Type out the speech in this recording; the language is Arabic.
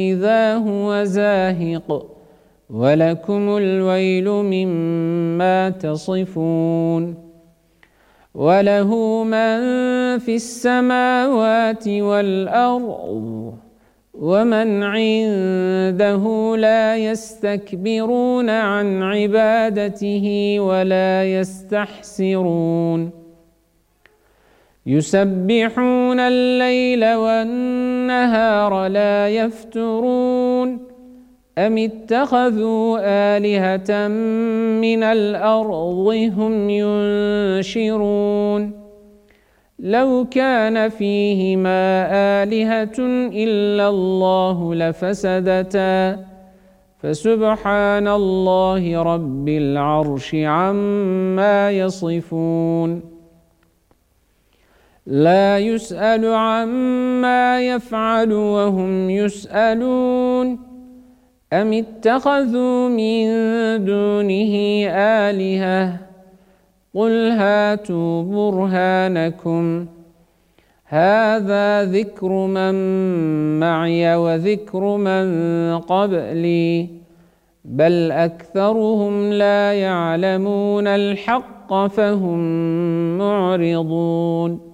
إذا هو زاهق ولكم الويل مما تصفون وله من في السماوات والأرض ومن عنده لا يستكبرون عن عبادته ولا يستحسرون يسبحون الليل والنهار لا يفترون أم اتخذوا آلهة من الأرض هم ينشرون لو كان فيهما آلهة إلا الله لفسدتا فسبحان الله رب العرش عما يصفون لا يسأل عما يفعل وهم يسألون أم اتخذوا من دونه آلهة قل هاتوا برهانكم هذا ذكر من معي وذكر من قبلي بل أكثرهم لا يعلمون الحق فهم معرضون